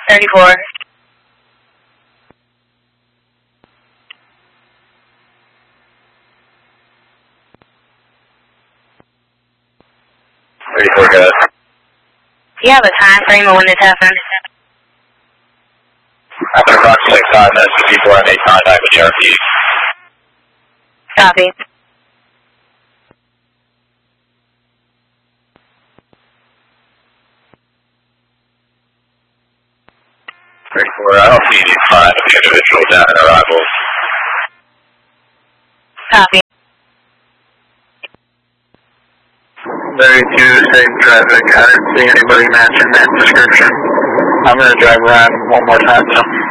34. Good. Do you have a time frame of when this happened? After approximately 5 minutes, the people are made contact with the RP. Copy. 34, I don't see any sign of the individual down in arrival. Copy. 32, safe traffic. I didn't see anybody matching that description. I'm going to drive around one more time, so.